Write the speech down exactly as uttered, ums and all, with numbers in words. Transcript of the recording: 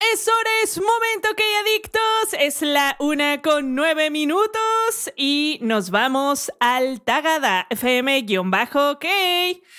Es hora, es momento, que adictos. Es la una con nueve minutos y nos vamos al Tagada F M-OK.